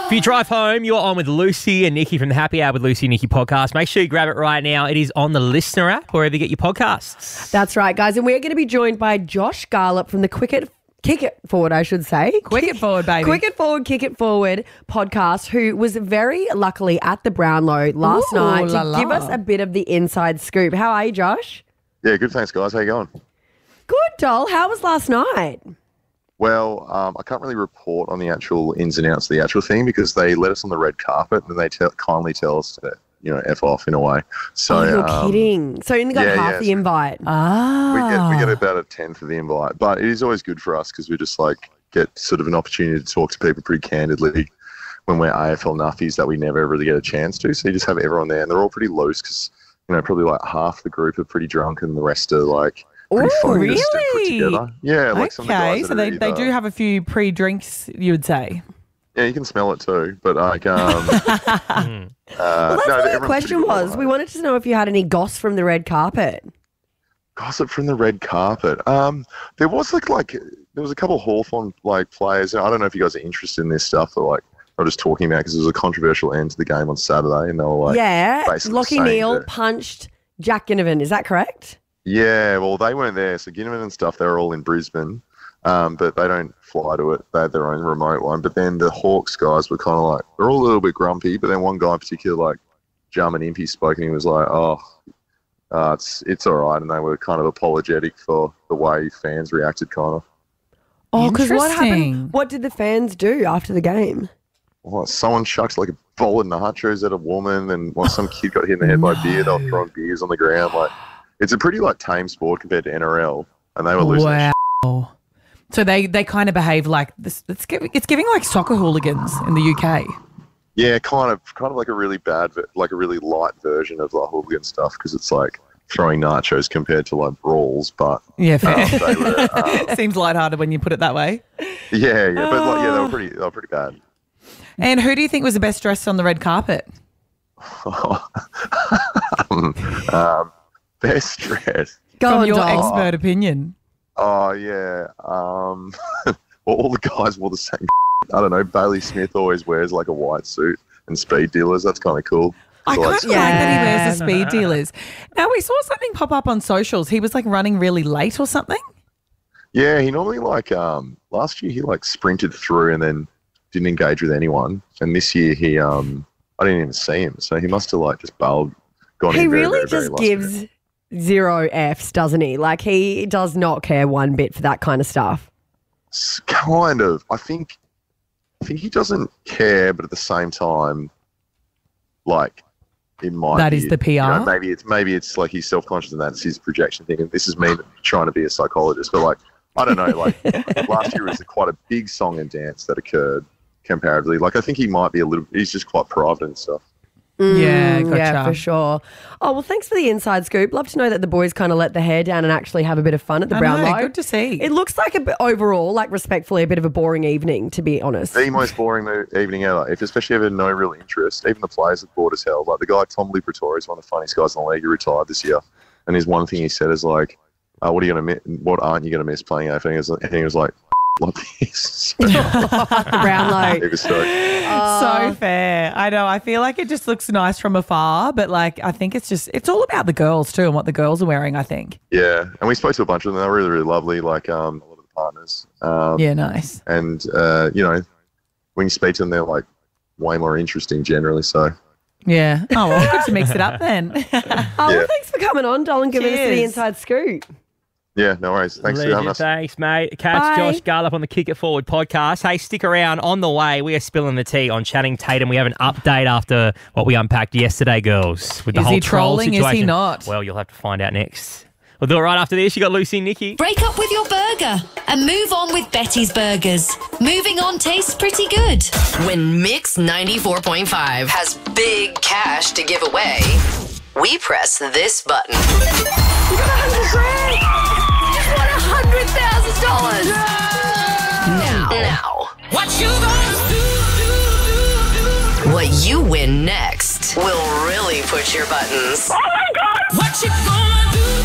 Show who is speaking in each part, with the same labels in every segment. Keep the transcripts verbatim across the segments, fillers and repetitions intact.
Speaker 1: If you drive home, you're on with Lucy and Nikki from the Happy Hour with Lucy and Nikki podcast. Make sure you grab it right now. It is on the Listener app, wherever you get your podcasts.
Speaker 2: That's right, guys. And we're going to be joined by Josh Garlop from the Quick It, Kick It Forward, I should say.
Speaker 3: Quick It Forward, baby.
Speaker 2: Quick It Forward, Kick It Forward podcast, who was very luckily at the Brownlow last
Speaker 3: Ooh,
Speaker 2: night
Speaker 3: la
Speaker 2: to
Speaker 3: la.
Speaker 2: give us a bit of the inside scoop. How are you, Josh?
Speaker 4: Yeah, good. Thanks, guys. How you going?
Speaker 2: Good, doll. How was last night?
Speaker 4: Well, um, I can't really report on the actual ins and outs of the actual thing because they let us on the red carpet and they te- kindly tell us to, you know, F off in a way. So,
Speaker 2: Oh, you're
Speaker 4: um,
Speaker 2: kidding. So you only got
Speaker 4: yeah,
Speaker 2: half
Speaker 4: yeah,
Speaker 2: the
Speaker 4: so-
Speaker 2: invite.
Speaker 3: Ah.
Speaker 4: we get we get about a tenth of the invite, but it is always good for us because we just like get sort of an opportunity to talk to people pretty candidly when we're A F L nuffies that we never really get a chance to. So you just have everyone there, and they're all pretty loose because you know probably like half the group are pretty drunk and the rest are like pretty
Speaker 3: Ooh,
Speaker 4: focused and put
Speaker 3: really?
Speaker 4: together. Yeah, like some of the
Speaker 3: Okay,
Speaker 4: guys
Speaker 3: so
Speaker 4: that are
Speaker 3: they, they
Speaker 4: either-
Speaker 3: do have a few pre-drinks, you would say.
Speaker 4: Yeah, you can smell it too, but like um. uh,
Speaker 2: Well, that's
Speaker 4: no,
Speaker 2: what the
Speaker 4: everyone's
Speaker 2: question
Speaker 4: pretty
Speaker 2: was.
Speaker 4: good.
Speaker 2: We wanted to know if you had any goss from the red carpet.
Speaker 4: Gossip from the red carpet. Um, there was like like there was a couple of Hawthorn like players. And I don't know if you guys are interested in this stuff, but like I was just talking about because there was a controversial end to the game on Saturday, and they were like,
Speaker 2: yeah,
Speaker 4: basically
Speaker 2: Lockie
Speaker 4: saying
Speaker 2: Neal
Speaker 4: that-
Speaker 2: punched Jack Ginnivan. Is that correct?
Speaker 4: yeah, well they weren't there, so Ginnivan and stuff they were all in Brisbane, um, but they don't fly to it. They had their own remote one. But then the Hawks guys were kind of like they're all a little bit grumpy, but then one guy in particular like Jarman Impey spoke and he was like, oh. Uh, it's it's all right, and they were kind of apologetic for the way fans reacted, kind of.
Speaker 2: Oh, because what
Speaker 3: Interesting.
Speaker 2: happened? What did the fans do after the game?
Speaker 4: Well, someone chucked like a bowl of nachos at a woman, and while some kid got hit in the head by a beer, they were throwing beers on the ground. Like, it's a pretty like tame sport compared to N R L, and they were losing. their
Speaker 3: Wow. So they, they kind of behave like this. It's giving, it's giving like soccer hooligans in the U K.
Speaker 4: Yeah, kind of, kind of like a really bad, ver- like a really light version of like hooligan stuff because it's like throwing nachos compared to like brawls. But
Speaker 3: Yeah, fair.
Speaker 4: um, they were, um,
Speaker 3: Seems lighthearted when you put it that way.
Speaker 4: yeah, yeah, but like, yeah, they were pretty, they were pretty bad.
Speaker 3: And who do you think was the best dressed on the red carpet?
Speaker 4: um, um, best dress.
Speaker 2: Go
Speaker 3: From
Speaker 2: on,
Speaker 3: your
Speaker 2: doll.
Speaker 3: expert opinion.
Speaker 4: Oh yeah. Um, well, all the guys wore the same. I don't know. Bailey Smith always wears like a white suit and speed dealers. That's kind of cool.
Speaker 3: I
Speaker 4: So,
Speaker 3: kind
Speaker 4: like,
Speaker 3: of like that he wears the
Speaker 1: Yeah.
Speaker 3: speed dealers. Now, we saw something pop up on socials. He was like running really late or something.
Speaker 4: Yeah, he normally like um last year he like sprinted through and then didn't engage with anyone, and this year he um I didn't even see him, so he must have like just bailed, gone
Speaker 2: He
Speaker 4: in very,
Speaker 2: really
Speaker 4: very, very
Speaker 2: just
Speaker 4: last
Speaker 2: gives
Speaker 4: minute.
Speaker 2: zero Fs, doesn't he? Like, he does not care one bit for that kind of stuff.
Speaker 4: S- kind of. I think I think he doesn't care, but at the same time, like it might.
Speaker 3: That
Speaker 4: be,
Speaker 3: is the P
Speaker 4: you know,
Speaker 3: R?
Speaker 4: maybe it's maybe it's like he's self conscious and that's his projection thing. And this is me trying to be a psychologist, but like I don't know. Like last year was quite a big song and dance that occurred comparatively. Like I think he might be a little. He's just quite private and stuff.
Speaker 3: Yeah,
Speaker 2: Mm, Yeah,
Speaker 3: gotcha.
Speaker 2: for sure. Oh, well, thanks for the inside scoop. Love to know that the boys kind of let the hair down and actually have a bit of fun at the
Speaker 3: I know,
Speaker 2: Brownlow.
Speaker 3: good to see.
Speaker 2: It looks like a bit overall, like respectfully, a bit of a boring evening, to be honest.
Speaker 4: The most boring mo- evening ever. If especially if had no real interest. Even the players are bored as hell. Like the guy Tom Liberatore is one of the funniest guys in the league. He retired this year, and his one thing he said is like, uh, "What are you gonna miss? What aren't you gonna miss playing A F L?" And he was, and he was like, "Like this." So,
Speaker 2: the Brownlow.
Speaker 4: he was stoked.
Speaker 3: so fair. I know. I feel like it just looks nice from afar, but like I think it's just it's all about the girls too and what the girls are wearing. I think.
Speaker 4: Yeah, and we spoke to a bunch of them. They were really, really lovely. Like um, a lot of the partners. Um,
Speaker 3: Yeah, nice.
Speaker 4: And uh, you know, when you speak to them, they're like way more interesting generally. So
Speaker 3: Yeah. Oh, well, good to mix it up then.
Speaker 2: Oh,
Speaker 4: Yeah.
Speaker 2: well, thanks for coming on, Doll, and giving us the
Speaker 3: Cheers.
Speaker 2: inside scoop.
Speaker 4: yeah, no worries. Thanks for
Speaker 1: Legend,
Speaker 4: having us.
Speaker 1: Thanks, mate. Catch
Speaker 2: Bye.
Speaker 1: Josh Garlop on the Kick It Forward podcast. Hey, stick around. On the way, we are spilling the tea on Channing Tatum. We have an update after what we unpacked yesterday, girls, with the
Speaker 3: Is
Speaker 1: whole
Speaker 3: he
Speaker 1: troll
Speaker 3: trolling? Is he
Speaker 1: situation.
Speaker 3: not?
Speaker 1: Well, you'll have to find out next. We'll do it right after this. You got Lucy and Nikki.
Speaker 5: Break up with your burger and move on with Betty's Burgers. Moving on tastes pretty good. When Mix ninety-four point five has big cash to give away, we press this button. You got a hundred grand! You just won a hundred thousand dollars! Now, now, what you gonna do? What you win next will really push your buttons. Oh my God! What you gonna do? do, do?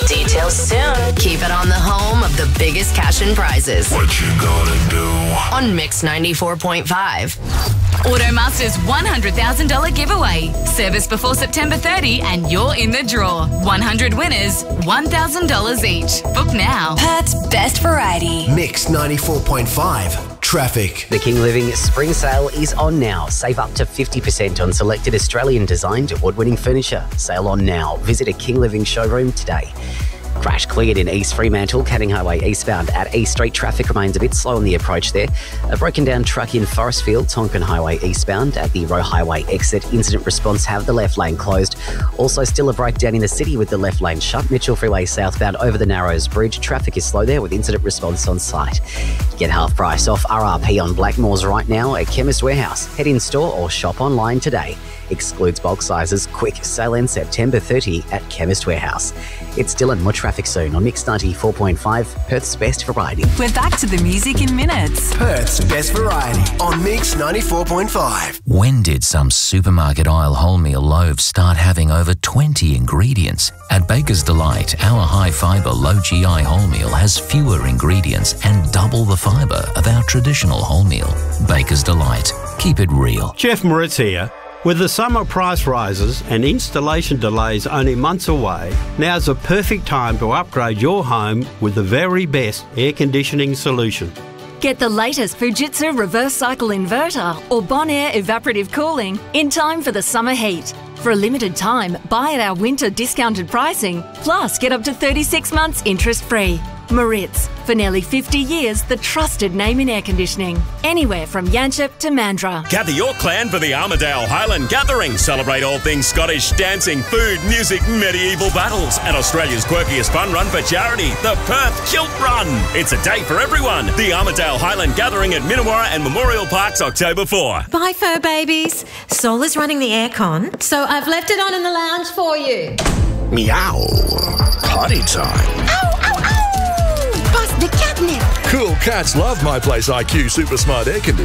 Speaker 5: Details soon. Keep it on the home of the biggest cash and prizes.
Speaker 6: What you gonna do?
Speaker 5: On Mix ninety-four point five.
Speaker 7: Automaster's one hundred thousand dollars giveaway. Service before September thirtieth and you're in the draw. one hundred winners, one thousand dollars each. Book now.
Speaker 5: Perth's best variety.
Speaker 8: Mix ninety-four point five. Traffic.
Speaker 9: The King Living Spring Sale is on now. Save up to fifty percent on selected Australian-designed award-winning furniture. Sale on now. Visit a King Living showroom today. Crash cleared in East Fremantle, Canning Highway eastbound at East Street. Traffic remains a bit slow on the approach there. A broken down truck in Forestfield, Tonkin Highway eastbound at the Roe Highway exit. Incident response have the left lane closed. Also still a breakdown in the city with the left lane shut. Mitchell Freeway southbound over the Narrows Bridge. Traffic is slow there with incident response on site. Get half price off R R P on Blackmores right now at Chemist Warehouse. Head in store or shop online today. Excludes bulk sizes. Quick sale ends September thirtieth at Chemist Warehouse. It's Dylan. More traffic soon on Mix ninety-four point five, Perth's best variety.
Speaker 7: We're back to the music in minutes.
Speaker 8: Perth's best variety on Mix ninety-four point five.
Speaker 6: When did some supermarket aisle wholemeal loaves start having over twenty ingredients? At Baker's Delight, our high-fibre, low-G I wholemeal has fewer ingredients and double the fibre of our traditional wholemeal. Baker's Delight. Keep it real.
Speaker 10: Jeff Moritz here. With the summer price rises and installation delays only months away, now's the perfect time to upgrade your home with the very best air conditioning solution.
Speaker 11: Get the latest Fujitsu reverse cycle inverter or Bonaire evaporative cooling in time for the summer heat. For a limited time, buy at our winter discounted pricing, plus get up to thirty-six months interest-free. Moritz, for nearly fifty years, the trusted name in air conditioning. Anywhere from Yanchep to Mandurah.
Speaker 12: Gather your clan for the Armidale Highland Gathering. Celebrate all things Scottish, dancing, food, music, medieval battles, and Australia's quirkiest fun run for charity, the Perth Kilt Run. It's a day for everyone. The Armidale Highland Gathering at Minnewarra and Memorial Parks, October fourth.
Speaker 13: Bye, fur babies. Sol is running the aircon, so I've left it on in the lounge for you.
Speaker 8: Meow. Potty time.
Speaker 13: Ow, ow, ow! Bust the catnip.
Speaker 14: Cool cats love My Place I Q Super Smart Air Conditioner.